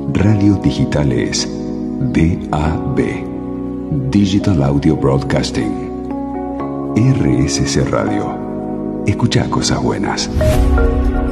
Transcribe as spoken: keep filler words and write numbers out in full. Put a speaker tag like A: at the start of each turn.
A: Radio Digital es D A B, Digital Audio Broadcasting. R S C Radio. Escucha cosas buenas.